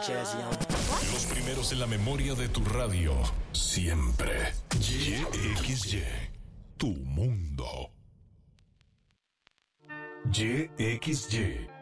Jazzy on. Los primeros en la memoria de tu radio, siempre. YXY, tu mundo. YXY,